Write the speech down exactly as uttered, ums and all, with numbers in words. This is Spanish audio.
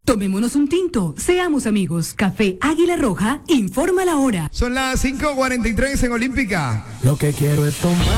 Tomémonos un tinto, seamos amigos. Café Águila Roja, informa la hora. Son las cinco cuarenta y tres en Olímpica. Lo que quiero es tomar.